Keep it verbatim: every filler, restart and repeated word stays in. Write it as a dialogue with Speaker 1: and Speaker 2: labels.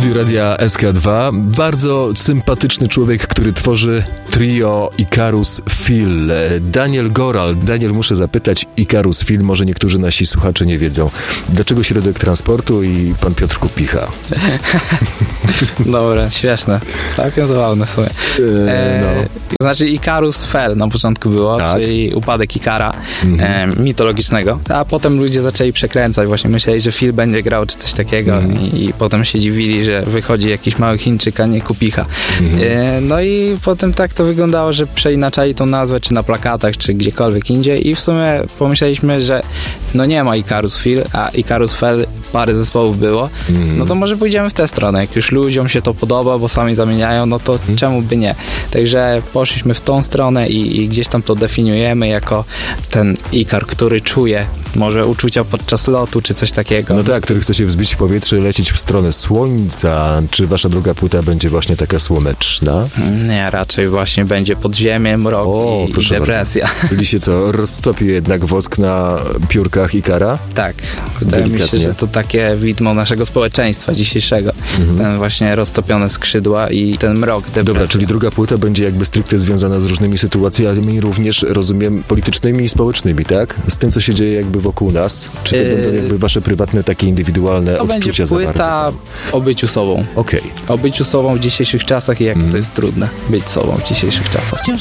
Speaker 1: studiu Radia S K dwa bardzo sympatyczny człowiek, który tworzy trio Ikarus Phil. Daniel Goral. Daniel, muszę zapytać, Ikarus Phil, może niektórzy nasi słuchacze nie wiedzą, dlaczego środek transportu i pan Piotr Kupicha?
Speaker 2: Dobra, śmieszne. Całkiem zabawne w sumie. E, no. Znaczy Ikarus Fell na początku było, tak, czyli upadek Ikara mhm. e, mitologicznego, a potem ludzie zaczęli przekręcać, właśnie myśleli, że Phil będzie grał czy coś takiego mhm. i, i potem się dziwili, że wychodzi jakiś mały Chińczyk, a nie Kupicha. Mhm. E, no i potem tak to wyglądało, że przeinaczali tą nazwę, czy na plakatach, czy gdziekolwiek indziej i w sumie pomyśleliśmy, że no nie ma Ikarus Phil, a Ikarus Fell, parę zespołów było, mhm. no to może pójdziemy w tę stronę. Jak już ludziom się to podoba, bo sami zamieniają, no to mhm. czemu by nie? Także poszliśmy w tą stronę i, i gdzieś tam to definiujemy jako ten Ikar, który czuje może uczucia podczas lotu, czy coś takiego.
Speaker 1: No tak, który chce się wzbić w powietrze, lecieć w stronę słońca. Czy wasza druga płyta będzie właśnie taka słoneczna?
Speaker 2: Nie, raczej właśnie będzie podziemie, mrok o, i, i depresja.
Speaker 1: Bardzo. Czyli się co, roztopi jednak wosk na piórkach Ikara?
Speaker 2: Tak. Wydaje mi się, że to takie widmo naszego społeczeństwa dzisiejszego. Mhm. Ten właśnie roztopione skrzydła i ten mrok, depresja.
Speaker 1: Dobra, czyli druga płyta będzie jakby stricte związana z różnymi sytuacjami, również, rozumiem, politycznymi i społecznymi, tak? Z tym, co się dzieje jakby wokół nas? Czy to yy... będą jakby wasze prywatne, takie indywidualne
Speaker 2: to
Speaker 1: odczucia zawarte?
Speaker 2: To będzie płyta o byciu sobą.
Speaker 1: Okej. Okay.
Speaker 2: O byciu sobą w dzisiejszych czasach i jak mm. to jest trudne być sobą w dzisiejszych czasach.